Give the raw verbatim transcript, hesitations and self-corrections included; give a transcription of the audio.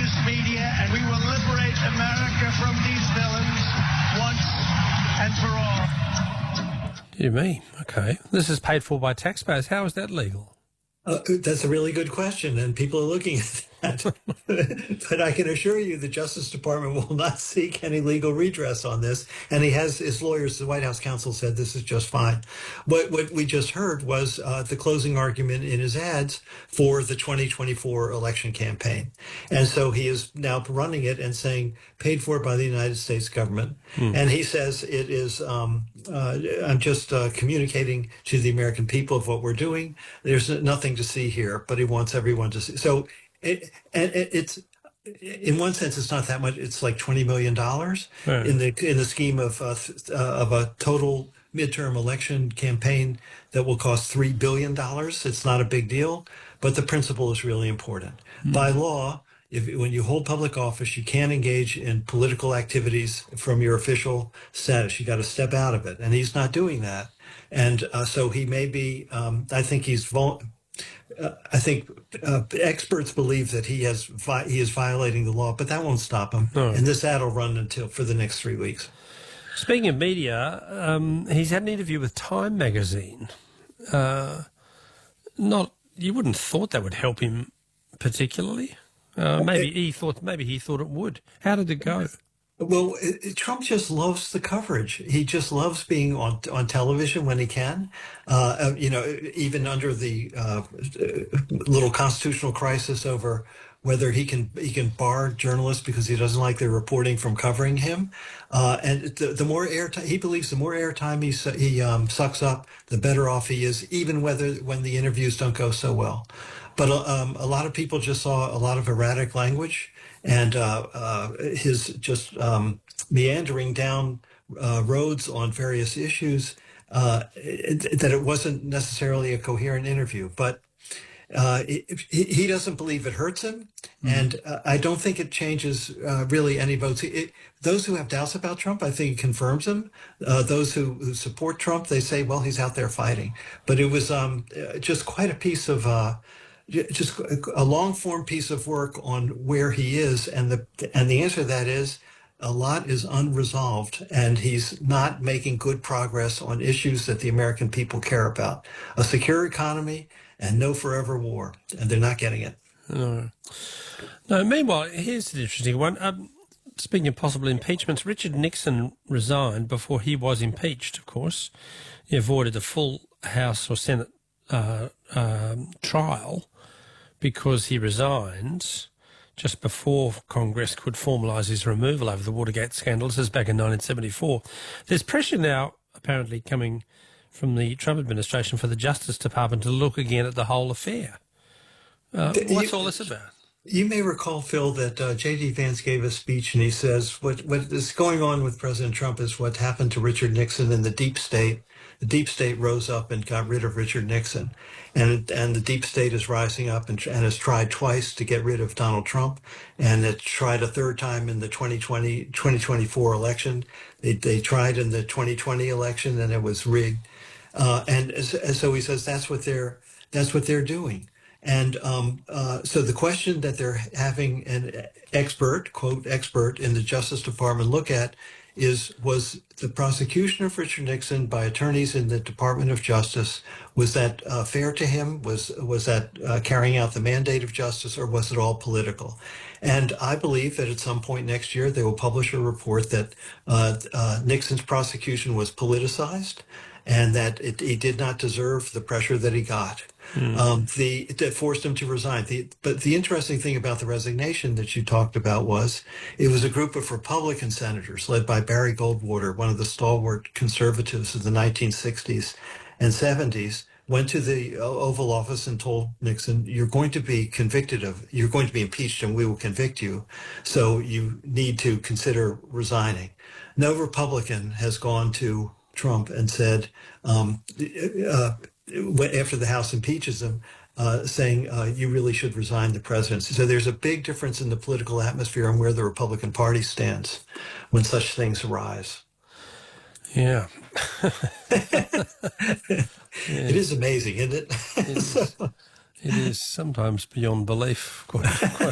news media, and we will liberate America from these villains once and for all. Dear me. Okay. This is paid for by taxpayers. How is that legal? Uh, that's a really good question, and people are looking at that. But I can assure you the Justice Department will not seek any legal redress on this. And he has his lawyers, the White House counsel, said this is just fine. What, what we just heard was uh, the closing argument in his ads for the twenty twenty-four election campaign. And so he is now running it and saying paid for by the United States government. Hmm. And he says it is, um, uh, I'm just uh, communicating to the American people of what we're doing. There's nothing to see here, but he wants everyone to see. So it, and it, it's, in one sense, it's not that much. It's like twenty million dollars right. in the in the scheme of uh, uh, of a total midterm election campaign that will cost three billion dollars. It's not a big deal, but the principle is really important. Mm-hmm. By law, if when you hold public office, you can't engage in political activities from your official status. You got to step out of it, and he's not doing that. And uh, so he may be. Um, I think he's. Vul- Uh, I think uh, experts believe that he has vi- he is violating the law, but that won't stop him. No. And this ad will run until for the next three weeks. Speaking of media, um, he's had an interview with Time magazine. Uh, not you wouldn't have thought that would help him particularly. Uh, maybe he thought maybe he thought it would. How did it go? Well, it, it, Trump just loves the coverage. He just loves being on on television when he can. Uh, you know, even under the uh, little constitutional crisis over whether he can he can bar journalists because he doesn't like their reporting from covering him. Uh, and the, the more airtime he believes, the more airtime he he um, sucks up, the better off he is, even whether when the interviews don't go so well. But um, a lot of people just saw a lot of erratic language. And uh, uh, his just um, meandering down uh, roads on various issues, uh, it, that it wasn't necessarily a coherent interview. But uh, it, he doesn't believe it hurts him. Mm-hmm. And uh, I don't think it changes uh, really any votes. It, those who have doubts about Trump, I think it confirms him. Uh, those who, who support Trump, they say, well, he's out there fighting. But it was um, just quite a piece of... Uh, just a long form piece of work on where he is. And the, and the answer to that is a lot is unresolved and he's not making good progress on issues that the American people care about. A secure economy and no forever war. And they're not getting it. No. No. Meanwhile, here's an interesting one. Um, speaking of possible impeachments, Richard Nixon resigned before he was impeached, of course. He avoided a full House or Senate uh, um, trial because he resigned just before Congress could formalise his removal over the Watergate scandal. This is back in nineteen seventy-four. There's pressure now, apparently, coming from the Trump administration for the Justice Department to look again at the whole affair. Uh, what's all this about? You may recall, Phil, that uh, J D. Vance gave a speech and he says what, what is going on with President Trump is what happened to Richard Nixon in the deep state. The deep state rose up and got rid of Richard Nixon. And and the deep state is rising up and, and has tried twice to get rid of Donald Trump. And it tried a third time in the twenty twenty, twenty twenty-four election. They, they tried in the twenty twenty election and it was rigged. Uh, and, and so he says that's what they're that's what they're doing. And um, uh, so the question that they're having an expert, quote, expert in the Justice Department look at is, was the prosecution of Richard Nixon by attorneys in the Department of Justice, was that uh, fair to him? Was was that uh, carrying out the mandate of justice, or was it all political? And I believe that at some point next year, they will publish a report that uh, uh, Nixon's prosecution was politicized and that it, he did not deserve the pressure that he got. Mm. Um, the that forced him to resign. The, but the interesting thing about the resignation that you talked about was it was a group of Republican senators led by Barry Goldwater, one of the stalwart conservatives of the nineteen sixties and seventies, went to the Oval Office and told Nixon, "You're going to be convicted of, you're going to be impeached, and we will convict you. So you need to consider resigning." No Republican has gone to Trump and said, um, uh, after the House impeaches him, uh, saying uh, you really should resign the presidency. So there's a big difference in the political atmosphere and where the Republican Party stands when such things arise. Yeah. Yeah. It is amazing, isn't it? It is, it is sometimes beyond belief, quite, quite